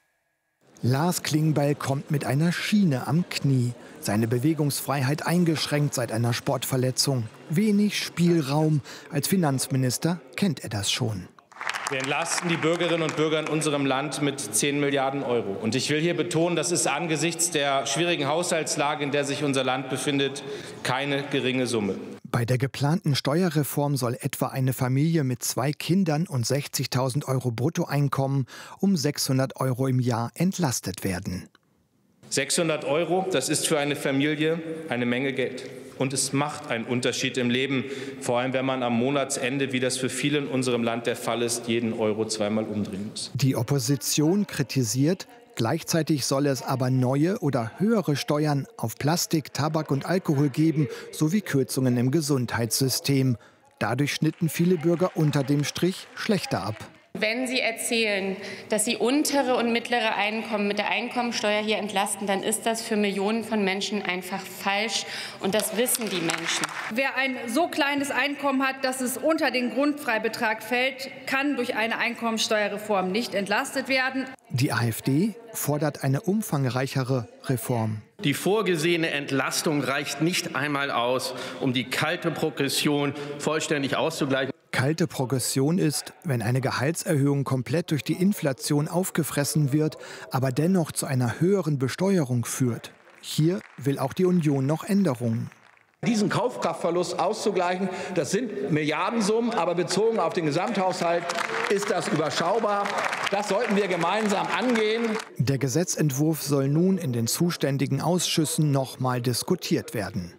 Lars Klingbeil kommt mit einer Schiene am Knie. Seine Bewegungsfreiheit eingeschränkt seit einer Sportverletzung. Wenig Spielraum. Als Finanzminister kennt er das schon. Wir entlasten die Bürgerinnen und Bürger in unserem Land mit zehn Milliarden Euro. Und ich will hier betonen, das ist angesichts der schwierigen Haushaltslage, in der sich unser Land befindet, keine geringe Summe. Bei der geplanten Steuerreform soll etwa eine Familie mit zwei Kindern und sechzigtausend Euro Bruttoeinkommen um sechshundert Euro im Jahr entlastet werden. sechshundert Euro, das ist für eine Familie eine Menge Geld. Und es macht einen Unterschied im Leben, vor allem wenn man am Monatsende, wie das für viele in unserem Land der Fall ist, jeden Euro zweimal umdrehen muss. Die Opposition kritisiert, gleichzeitig soll es aber neue oder höhere Steuern auf Plastik, Tabak und Alkohol geben, sowie Kürzungen im Gesundheitssystem. Dadurch schnitten viele Bürger unter dem Strich schlechter ab. Wenn Sie erzählen, dass Sie untere und mittlere Einkommen mit der Einkommensteuer hier entlasten, dann ist das für Millionen von Menschen einfach falsch. Und das wissen die Menschen. Wer ein so kleines Einkommen hat, dass es unter den Grundfreibetrag fällt, kann durch eine Einkommensteuerreform nicht entlastet werden. Die AfD fordert eine umfangreichere Reform. Die vorgesehene Entlastung reicht nicht einmal aus, um die kalte Progression vollständig auszugleichen. Kalte Progression ist, wenn eine Gehaltserhöhung komplett durch die Inflation aufgefressen wird, aber dennoch zu einer höheren Besteuerung führt. Hier will auch die Union noch Änderungen. Diesen Kaufkraftverlust auszugleichen, das sind Milliardensummen, aber bezogen auf den Gesamthaushalt ist das überschaubar. Das sollten wir gemeinsam angehen. Der Gesetzentwurf soll nun in den zuständigen Ausschüssen noch mal diskutiert werden.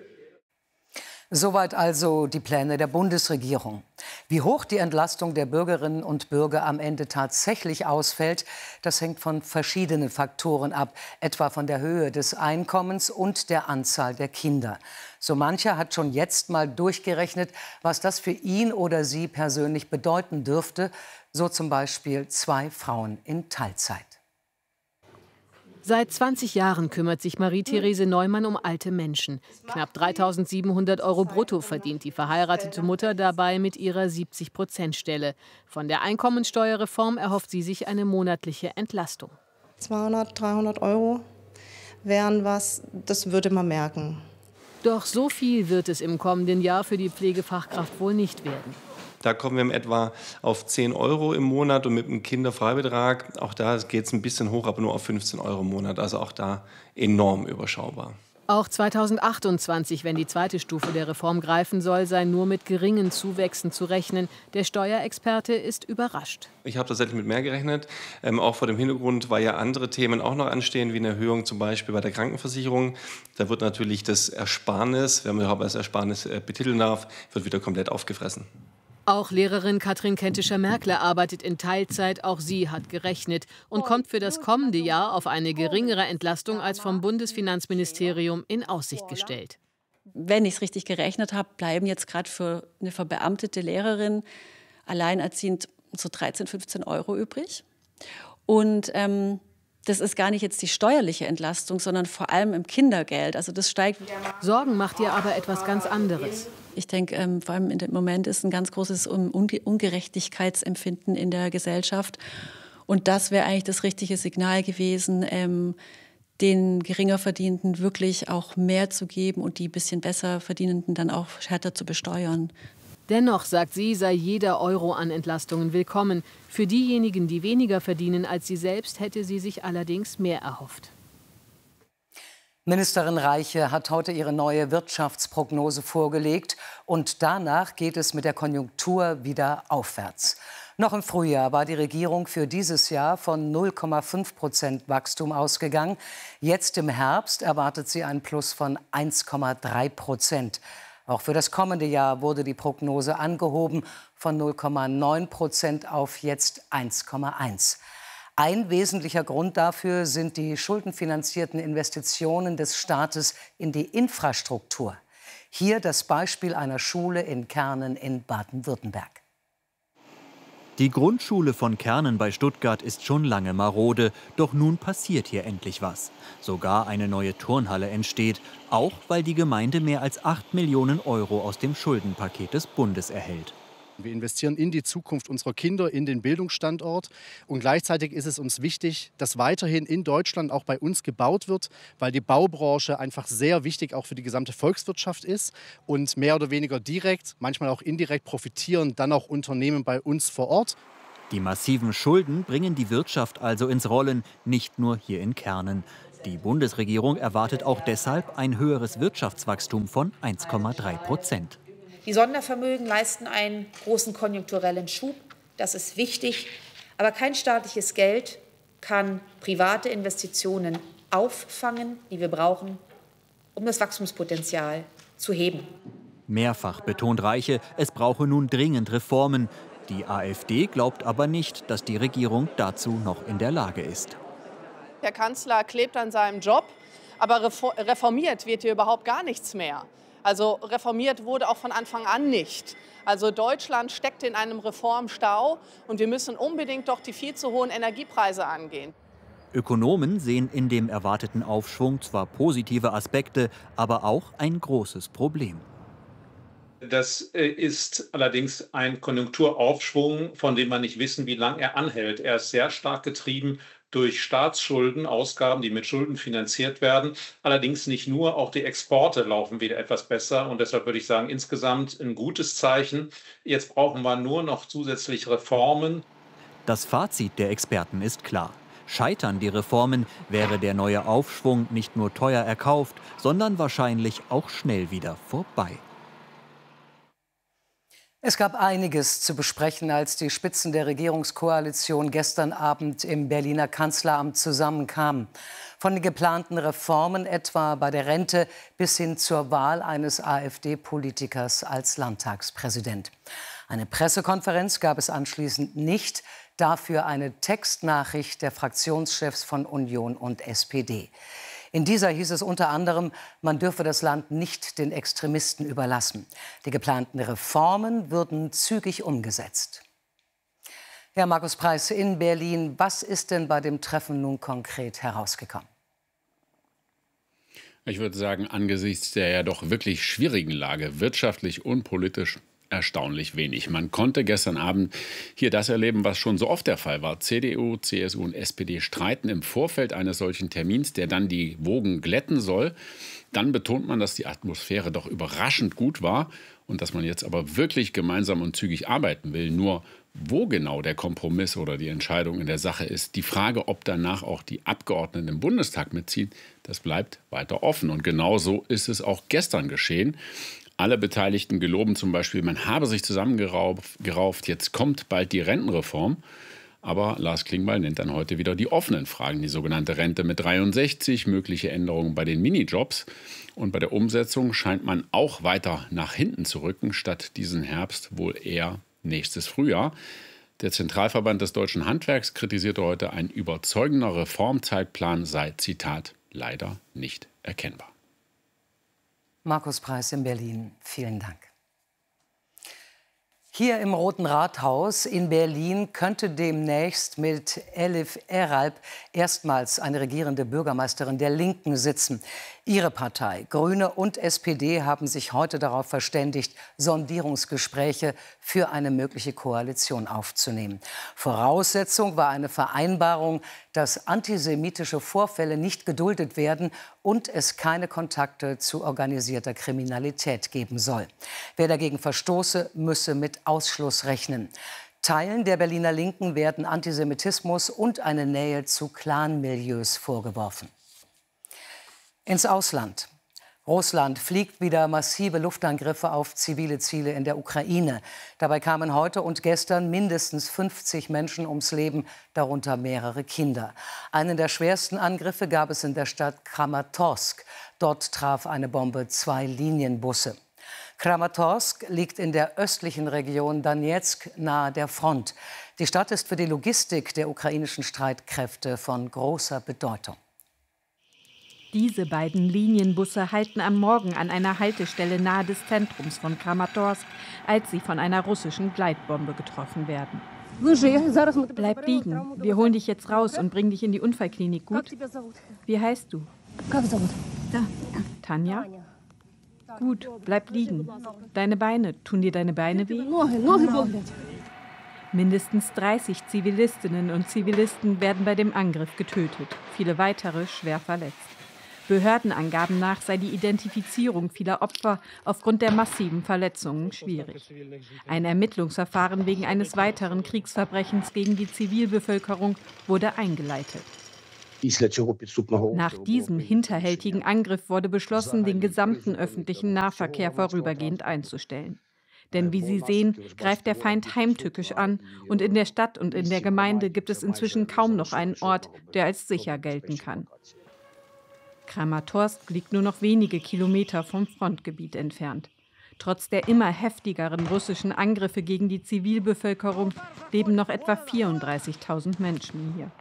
Soweit also die Pläne der Bundesregierung. Wie hoch die Entlastung der Bürgerinnen und Bürger am Ende tatsächlich ausfällt, das hängt von verschiedenen Faktoren ab, etwa von der Höhe des Einkommens und der Anzahl der Kinder. So mancher hat schon jetzt mal durchgerechnet, was das für ihn oder sie persönlich bedeuten dürfte, so zum Beispiel zwei Frauen in Teilzeit. Seit zwanzig Jahren kümmert sich Marie-Therese Neumann um alte Menschen. Knapp dreitausendsiebenhundert Euro brutto verdient die verheiratete Mutter dabei mit ihrer siebzig Prozent Stelle. Von der Einkommensteuerreform erhofft sie sich eine monatliche Entlastung. zweihundert, dreihundert Euro wären was, das würde man merken. Doch so viel wird es im kommenden Jahr für die Pflegefachkraft wohl nicht werden. Da kommen wir in etwa auf zehn Euro im Monat und mit einem Kinderfreibetrag, auch da geht es ein bisschen hoch, aber nur auf fünfzehn Euro im Monat. Also auch da enorm überschaubar. Auch zweitausendachtundzwanzig, wenn die zweite Stufe der Reform greifen soll, sei nur mit geringen Zuwächsen zu rechnen. Der Steuerexperte ist überrascht. Ich habe tatsächlich mit mehr gerechnet, ähm, auch vor dem Hintergrund, weil ja andere Themen auch noch anstehen, wie eine Erhöhung zum Beispiel bei der Krankenversicherung. Da wird natürlich das Ersparnis, wenn man überhaupt als Ersparnis äh, betiteln darf, wird wieder komplett aufgefressen. Auch Lehrerin Katrin Kentischer-Merkle arbeitet in Teilzeit. Auch sie hat gerechnet und kommt für das kommende Jahr auf eine geringere Entlastung als vom Bundesfinanzministerium in Aussicht gestellt. Wenn ich es richtig gerechnet habe, bleiben jetzt gerade für eine verbeamtete Lehrerin alleinerziehend so dreizehn, fünfzehn Euro übrig. Und ähm, das ist gar nicht jetzt die steuerliche Entlastung, sondern vor allem im Kindergeld. Also das steigt. Sorgen macht ihr aber etwas ganz anderes. Ich denke, ähm, vor allem in dem Moment ist ein ganz großes Unge- Ungerechtigkeitsempfinden in der Gesellschaft. Und das wäre eigentlich das richtige Signal gewesen, ähm, den geringer Verdienenden wirklich auch mehr zu geben und die bisschen besser Verdienenden dann auch härter zu besteuern. Dennoch, sagt sie, sei jeder Euro an Entlastungen willkommen. Für diejenigen, die weniger verdienen als sie selbst, hätte sie sich allerdings mehr erhofft. Ministerin Reiche hat heute ihre neue Wirtschaftsprognose vorgelegt. Und danach geht es mit der Konjunktur wieder aufwärts. Noch im Frühjahr war die Regierung für dieses Jahr von null Komma fünf Prozent Wachstum ausgegangen. Jetzt im Herbst erwartet sie einen Plus von eins Komma drei Prozent. Auch für das kommende Jahr wurde die Prognose angehoben von null Komma neun Prozent auf jetzt eins Komma eins. Ein wesentlicher Grund dafür sind die schuldenfinanzierten Investitionen des Staates in die Infrastruktur. Hier das Beispiel einer Schule in Kernen in Baden-Württemberg. Die Grundschule von Kernen bei Stuttgart ist schon lange marode, doch nun passiert hier endlich was. Sogar eine neue Turnhalle entsteht, auch weil die Gemeinde mehr als acht Millionen Euro aus dem Schuldenpaket des Bundes erhält. Wir investieren in die Zukunft unserer Kinder, in den Bildungsstandort. Und gleichzeitig ist es uns wichtig, dass weiterhin in Deutschland auch bei uns gebaut wird, weil die Baubranche einfach sehr wichtig auch für die gesamte Volkswirtschaft ist. Und mehr oder weniger direkt, manchmal auch indirekt profitieren dann auch Unternehmen bei uns vor Ort. Die massiven Schulden bringen die Wirtschaft also ins Rollen, nicht nur hier in Kernen. Die Bundesregierung erwartet auch deshalb ein höheres Wirtschaftswachstum von eins Komma drei Prozent. Die Sondervermögen leisten einen großen konjunkturellen Schub. Das ist wichtig. Aber kein staatliches Geld kann private Investitionen auffangen, die wir brauchen, um das Wachstumspotenzial zu heben. Mehrfach betont Reiche, es brauche nun dringend Reformen. Die AfD glaubt aber nicht, dass die Regierung dazu noch in der Lage ist. Der Kanzler klebt an seinem Job, aber reformiert wird hier überhaupt gar nichts mehr. Also reformiert wurde auch von Anfang an nicht. Also Deutschland steckt in einem Reformstau und wir müssen unbedingt doch die viel zu hohen Energiepreise angehen. Ökonomen sehen in dem erwarteten Aufschwung zwar positive Aspekte, aber auch ein großes Problem. Das ist allerdings ein Konjunkturaufschwung, von dem man nicht wissen, wie lange er anhält. Er ist sehr stark getrieben durch Staatsschulden, Ausgaben, die mit Schulden finanziert werden. Allerdings nicht nur, auch die Exporte laufen wieder etwas besser. Und deshalb würde ich sagen, insgesamt ein gutes Zeichen. Jetzt brauchen wir nur noch zusätzlich Reformen. Das Fazit der Experten ist klar. Scheitern die Reformen, wäre der neue Aufschwung nicht nur teuer erkauft, sondern wahrscheinlich auch schnell wieder vorbei. Es gab einiges zu besprechen, als die Spitzen der Regierungskoalition gestern Abend im Berliner Kanzleramt zusammenkamen. Von den geplanten Reformen etwa bei der Rente bis hin zur Wahl eines AfD-Politikers als Landtagspräsident. Eine Pressekonferenz gab es anschließend nicht, dafür eine Textnachricht der Fraktionschefs von Union und S P D. In dieser hieß es unter anderem, man dürfe das Land nicht den Extremisten überlassen. Die geplanten Reformen würden zügig umgesetzt. Herr Markus Preiß in Berlin, was ist denn bei dem Treffen nun konkret herausgekommen? Ich würde sagen, angesichts der ja doch wirklich schwierigen Lage, wirtschaftlich und politisch, erstaunlich wenig. Man konnte gestern Abend hier das erleben, was schon so oft der Fall war. C D U, C S U und S P D streiten im Vorfeld eines solchen Termins, der dann die Wogen glätten soll. Dann betont man, dass die Atmosphäre doch überraschend gut war und dass man jetzt aber wirklich gemeinsam und zügig arbeiten will. Nur wo genau der Kompromiss oder die Entscheidung in der Sache ist, die Frage, ob danach auch die Abgeordneten im Bundestag mitziehen, das bleibt weiter offen. Und genau so ist es auch gestern geschehen. Alle Beteiligten geloben zum Beispiel, man habe sich zusammengerauft, jetzt kommt bald die Rentenreform. Aber Lars Klingbeil nennt dann heute wieder die offenen Fragen, die sogenannte Rente mit dreiundsechzig, mögliche Änderungen bei den Minijobs. Und bei der Umsetzung scheint man auch weiter nach hinten zu rücken, statt diesen Herbst wohl eher nächstes Frühjahr. Der Zentralverband des Deutschen Handwerks kritisierte heute, ein überzeugender Reformzeitplan sei, Zitat, leider nicht erkennbar. Markus Preiß in Berlin, vielen Dank. Hier im Roten Rathaus in Berlin könnte demnächst mit Elif Eralp erstmals eine regierende Bürgermeisterin der Linken sitzen. Ihre Partei, Grüne und S P D haben sich heute darauf verständigt, Sondierungsgespräche für eine mögliche Koalition aufzunehmen. Voraussetzung war eine Vereinbarung, dass antisemitische Vorfälle nicht geduldet werden und es keine Kontakte zu organisierter Kriminalität geben soll. Wer dagegen verstoße, müsse mit Ausschluss rechnen. Teilen der Berliner Linken werden Antisemitismus und eine Nähe zu Clanmilieus vorgeworfen. Ins Ausland. Russland fliegt wieder massive Luftangriffe auf zivile Ziele in der Ukraine. Dabei kamen heute und gestern mindestens fünfzig Menschen ums Leben, darunter mehrere Kinder. Einen der schwersten Angriffe gab es in der Stadt Kramatorsk. Dort traf eine Bombe zwei Linienbusse. Kramatorsk liegt in der östlichen Region Donezk nahe der Front. Die Stadt ist für die Logistik der ukrainischen Streitkräfte von großer Bedeutung. Diese beiden Linienbusse halten am Morgen an einer Haltestelle nahe des Zentrums von Kramatorsk, als sie von einer russischen Gleitbombe getroffen werden. Bleib liegen. Wir holen dich jetzt raus und bringen dich in die Unfallklinik, gut? Wie heißt du? Tanja? Gut, bleib liegen. Deine Beine. Tun dir deine Beine weh? Mindestens dreißig Zivilistinnen und Zivilisten werden bei dem Angriff getötet, viele weitere schwer verletzt. Behördenangaben nach sei die Identifizierung vieler Opfer aufgrund der massiven Verletzungen schwierig. Ein Ermittlungsverfahren wegen eines weiteren Kriegsverbrechens gegen die Zivilbevölkerung wurde eingeleitet. Nach diesem hinterhältigen Angriff wurde beschlossen, den gesamten öffentlichen Nahverkehr vorübergehend einzustellen. Denn wie Sie sehen, greift der Feind heimtückisch an und in der Stadt und in der Gemeinde gibt es inzwischen kaum noch einen Ort, der als sicher gelten kann. Kramatorsk liegt nur noch wenige Kilometer vom Frontgebiet entfernt. Trotz der immer heftigeren russischen Angriffe gegen die Zivilbevölkerung leben noch etwa vierunddreißigtausend Menschen hier.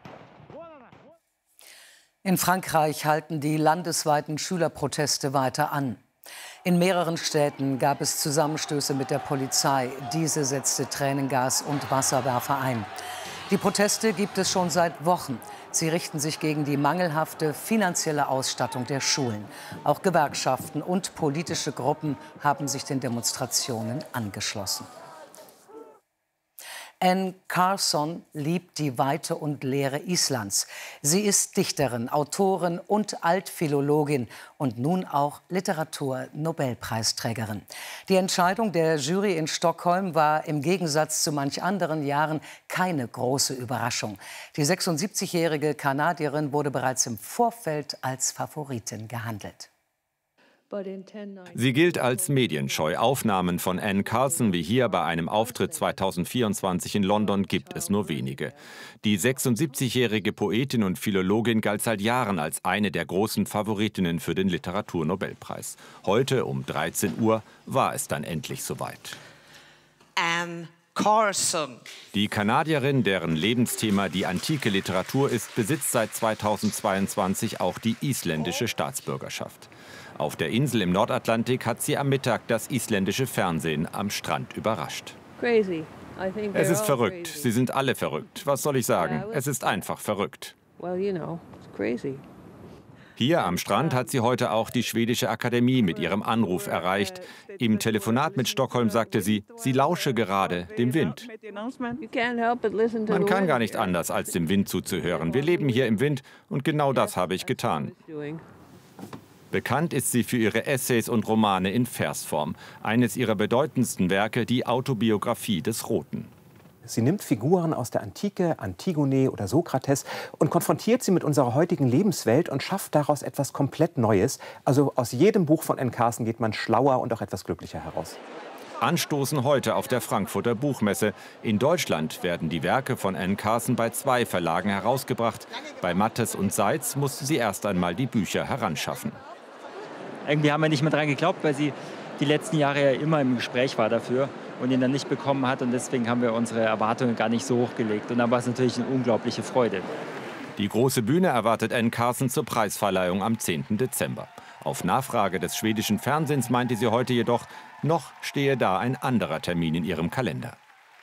In Frankreich halten die landesweiten Schülerproteste weiter an. In mehreren Städten gab es Zusammenstöße mit der Polizei. Diese setzte Tränengas und Wasserwerfer ein. Die Proteste gibt es schon seit Wochen. Sie richten sich gegen die mangelhafte finanzielle Ausstattung der Schulen. Auch Gewerkschaften und politische Gruppen haben sich den Demonstrationen angeschlossen. Anne Carson liebt die Weite und Leere Islands. Sie ist Dichterin, Autorin und Altphilologin und nun auch Literatur-Nobelpreisträgerin. Die Entscheidung der Jury in Stockholm war im Gegensatz zu manch anderen Jahren keine große Überraschung. Die sechsundsiebzigjährige Kanadierin wurde bereits im Vorfeld als Favoritin gehandelt. Sie gilt als medienscheu. Aufnahmen von Anne Carson wie hier bei einem Auftritt zweitausendvierundzwanzig in London gibt es nur wenige. Die sechsundsiebzigjährige Poetin und Philologin galt seit Jahren als eine der großen Favoritinnen für den Literaturnobelpreis. Heute um dreizehn Uhr war es dann endlich soweit. Anne Carson. Die Kanadierin, deren Lebensthema die antike Literatur ist, besitzt seit zweitausendzweiundzwanzig auch die isländische Staatsbürgerschaft. Auf der Insel im Nordatlantik hat sie am Mittag das isländische Fernsehen am Strand überrascht. Es ist verrückt. Sie sind alle verrückt. Was soll ich sagen? Es ist einfach verrückt. Hier am Strand hat sie heute auch die schwedische Akademie mit ihrem Anruf erreicht. Im Telefonat mit Stockholm sagte sie, sie lausche gerade dem Wind. Man kann gar nicht anders, als dem Wind zuzuhören. Wir leben hier im Wind und genau das habe ich getan. Bekannt ist sie für ihre Essays und Romane in Versform. Eines ihrer bedeutendsten Werke, die Autobiografie des Roten. Sie nimmt Figuren aus der Antike, Antigone oder Sokrates, und konfrontiert sie mit unserer heutigen Lebenswelt und schafft daraus etwas komplett Neues. Also aus jedem Buch von Anne Carson geht man schlauer und auch etwas glücklicher heraus. Anstoßen heute auf der Frankfurter Buchmesse. In Deutschland werden die Werke von Anne Carson bei zwei Verlagen herausgebracht. Bei Mattes und Seitz musste sie erst einmal die Bücher heranschaffen. Irgendwie haben wir nicht mehr dran geglaubt, weil sie die letzten Jahre ja immer im Gespräch war dafür und ihn dann nicht bekommen hat. Und deswegen haben wir unsere Erwartungen gar nicht so hochgelegt. Und dann war es natürlich eine unglaubliche Freude. Die große Bühne erwartet Anne Carson zur Preisverleihung am zehnten Dezember. Auf Nachfrage des schwedischen Fernsehens meinte sie heute jedoch, noch stehe da ein anderer Termin in ihrem Kalender.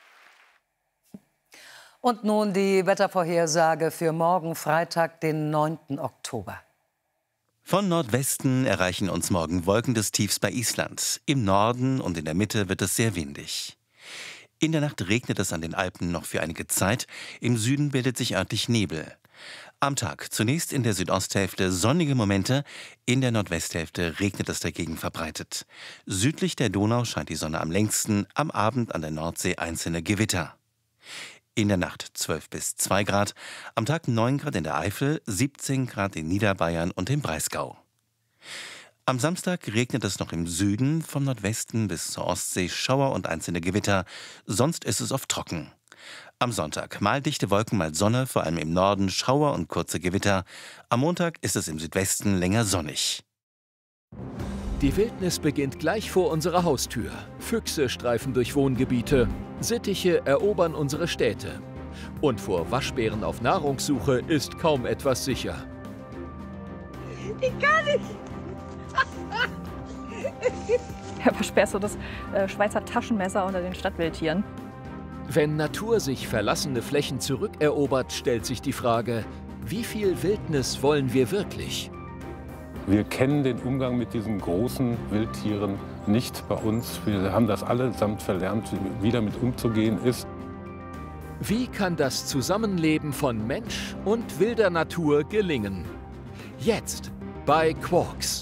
Und nun die Wettervorhersage für morgen Freitag, den neunten Oktober. Von Nordwesten erreichen uns morgen Wolken des Tiefs bei Island. Im Norden und in der Mitte wird es sehr windig. In der Nacht regnet es an den Alpen noch für einige Zeit. Im Süden bildet sich örtlich Nebel. Am Tag zunächst in der Südosthälfte sonnige Momente, in der Nordwesthälfte regnet es dagegen verbreitet. Südlich der Donau scheint die Sonne am längsten, am Abend an der Nordsee einzelne Gewitter. In der Nacht zwölf bis zwei Grad, am Tag neun Grad in der Eifel, siebzehn Grad in Niederbayern und im Breisgau. Am Samstag regnet es noch im Süden, vom Nordwesten bis zur Ostsee Schauer und einzelne Gewitter, sonst ist es oft trocken. Am Sonntag mal dichte Wolken, mal Sonne, vor allem im Norden Schauer und kurze Gewitter. Am Montag ist es im Südwesten länger sonnig. Die Wildnis beginnt gleich vor unserer Haustür. Füchse streifen durch Wohngebiete, Sittiche erobern unsere Städte. Und vor Waschbären auf Nahrungssuche ist kaum etwas sicher. Ich kann nicht! Herr Waschbär ist so das äh, Schweizer Taschenmesser unter den Stadtwildtieren. Wenn Natur sich verlassene Flächen zurückerobert, stellt sich die Frage, wie viel Wildnis wollen wir wirklich? Wir kennen den Umgang mit diesen großen Wildtieren nicht bei uns. Wir haben das allesamt verlernt, wie damit umzugehen ist. Wie kann das Zusammenleben von Mensch und wilder Natur gelingen? Jetzt bei Quarks.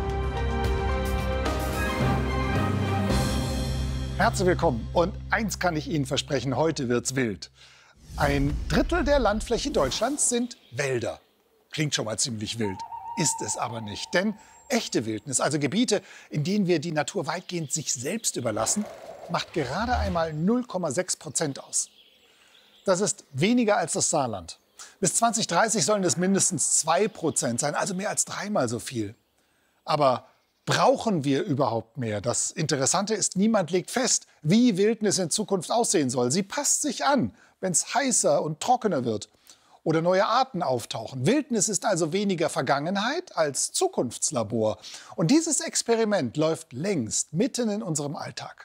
Herzlich willkommen. Und eins kann ich Ihnen versprechen, heute wird's wild. Ein Drittel der Landfläche Deutschlands sind Wälder. Klingt schon mal ziemlich wild, ist es aber nicht. Denn echte Wildnis, also Gebiete, in denen wir die Natur weitgehend sich selbst überlassen, macht gerade einmal null Komma sechs Prozent aus. Das ist weniger als das Saarland. Bis zwanzig dreißig sollen es mindestens zwei Prozent sein, also mehr als dreimal so viel. Aber brauchen wir überhaupt mehr? Das Interessante ist, niemand legt fest, wie Wildnis in Zukunft aussehen soll. Sie passt sich an, wenn es heißer und trockener wird oder neue Arten auftauchen. Wildnis ist also weniger Vergangenheit als Zukunftslabor. Und dieses Experiment läuft längst mitten in unserem Alltag.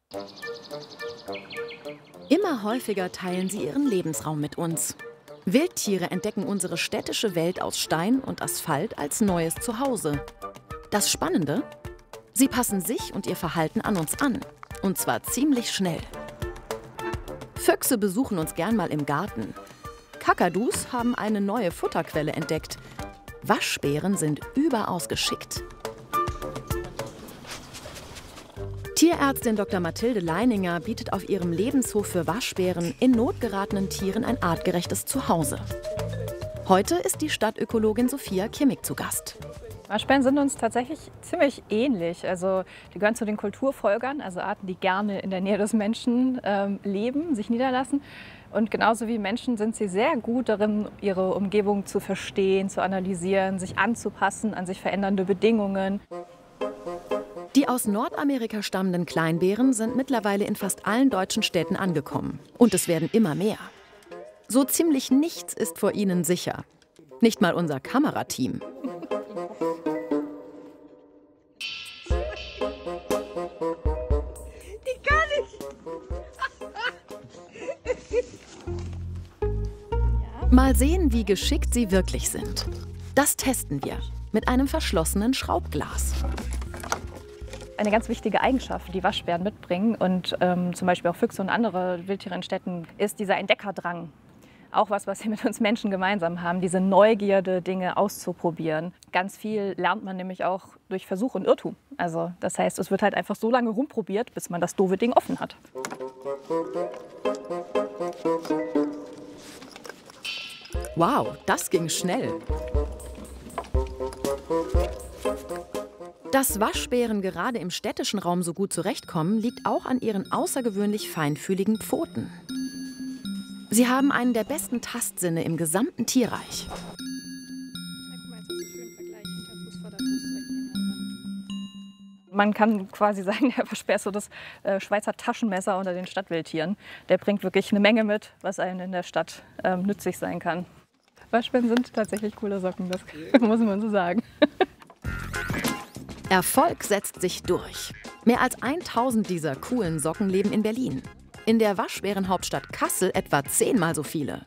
Immer häufiger teilen sie ihren Lebensraum mit uns. Wildtiere entdecken unsere städtische Welt aus Stein und Asphalt als neues Zuhause. Das Spannende? Sie passen sich und ihr Verhalten an uns an. Und zwar ziemlich schnell. Füchse besuchen uns gern mal im Garten. Kakadus haben eine neue Futterquelle entdeckt. Waschbären sind überaus geschickt. Tierärztin Doktor Mathilde Leininger bietet auf ihrem Lebenshof für Waschbären in Not geratenen Tieren ein artgerechtes Zuhause. Heute ist die Stadtökologin Sophia Kimmig zu Gast. Waschbären sind uns tatsächlich ziemlich ähnlich. Also die gehören zu den Kulturfolgern, also Arten, die gerne in der Nähe des Menschen ähm, leben, sich niederlassen. Und genauso wie Menschen sind sie sehr gut darin, ihre Umgebung zu verstehen, zu analysieren, sich anzupassen an sich verändernde Bedingungen. Die aus Nordamerika stammenden Kleinbären sind mittlerweile in fast allen deutschen Städten angekommen. Und es werden immer mehr. So ziemlich nichts ist vor ihnen sicher. Nicht mal unser Kamerateam. Mal sehen, wie geschickt sie wirklich sind. Das testen wir mit einem verschlossenen Schraubglas. Eine ganz wichtige Eigenschaft, die Waschbären mitbringen und ähm, zum Beispiel auch Füchse und andere Wildtiere in Städten, ist dieser Entdeckerdrang. Auch was, was sie mit uns Menschen gemeinsam haben, diese Neugierde, Dinge auszuprobieren. Ganz viel lernt man nämlich auch durch Versuch und Irrtum. Also das heißt, es wird halt einfach so lange rumprobiert, bis man das doofe Ding offen hat. Wow, das ging schnell. Dass Waschbären gerade im städtischen Raum so gut zurechtkommen, liegt auch an ihren außergewöhnlich feinfühligen Pfoten. Sie haben einen der besten Tastsinne im gesamten Tierreich. Man kann quasi sagen, der Waschbär ist so das äh, Schweizer Taschenmesser unter den Stadtwildtieren. Der bringt wirklich eine Menge mit, was einem in der Stadt ähm, nützlich sein kann. Waschbären sind tatsächlich coole Socken, das muss man so sagen. Erfolg setzt sich durch. Mehr als tausend dieser coolen Socken leben in Berlin. In der Waschbärenhauptstadt Kassel etwa zehnmal so viele.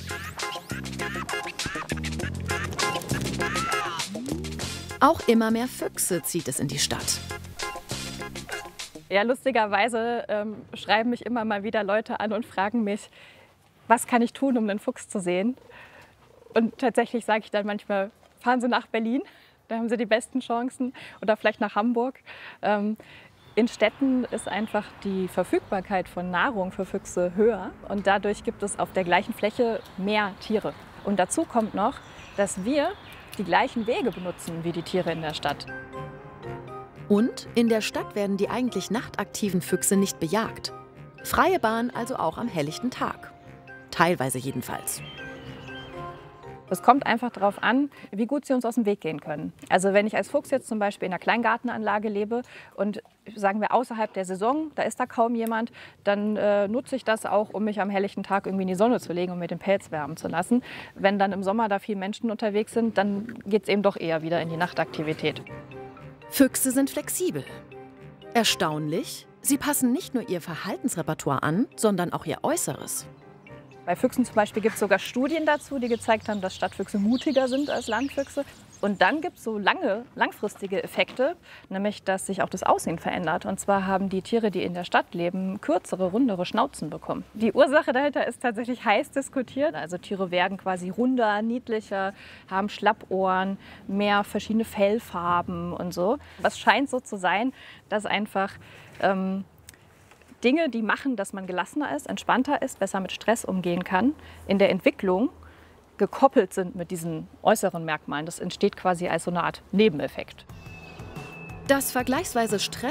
Auch immer mehr Füchse zieht es in die Stadt. Ja, lustigerweise ähm, schreiben mich immer mal wieder Leute an und fragen mich, was kann ich tun, um einen Fuchs zu sehen? Und tatsächlich sage ich dann manchmal, fahren Sie nach Berlin, da haben Sie die besten Chancen, oder vielleicht nach Hamburg. Ähm, in Städten ist einfach die Verfügbarkeit von Nahrung für Füchse höher und dadurch gibt es auf der gleichen Fläche mehr Tiere. Und dazu kommt noch, dass wir die gleichen Wege benutzen wie die Tiere in der Stadt. Und in der Stadt werden die eigentlich nachtaktiven Füchse nicht bejagt. Freie Bahn also auch am helllichten Tag. Teilweise jedenfalls. Es kommt einfach darauf an, wie gut sie uns aus dem Weg gehen können. Also wenn ich als Fuchs jetzt zum Beispiel in einer Kleingartenanlage lebe und sagen wir außerhalb der Saison, da ist da kaum jemand, dann äh, nutze ich das auch, um mich am helllichten Tag irgendwie in die Sonne zu legen und mir den Pelz wärmen zu lassen. Wenn dann im Sommer da viele Menschen unterwegs sind, dann geht es eben doch eher wieder in die Nachtaktivität. Füchse sind flexibel. Erstaunlich, Sie passen nicht nur ihr Verhaltensrepertoire an, sondern auch ihr Äußeres. Bei Füchsen zum Beispiel gibt es sogar Studien dazu, die gezeigt haben, dass Stadtfüchse mutiger sind als Landfüchse. Und dann gibt es so lange, langfristige Effekte, nämlich dass sich auch das Aussehen verändert. Und zwar haben die Tiere, die in der Stadt leben, kürzere, rundere Schnauzen bekommen. Die Ursache dahinter ist tatsächlich heiß diskutiert. Also Tiere werden quasi runder, niedlicher, haben Schlappohren, mehr verschiedene Fellfarben und so. Was scheint so zu sein, dass einfach ähm, Dinge, die machen, dass man gelassener ist, entspannter ist, besser mit Stress umgehen kann, in der Entwicklung gekoppelt sind mit diesen äußeren Merkmalen. Das entsteht quasi als so eine Art Nebeneffekt. Das vergleichsweise stressfreie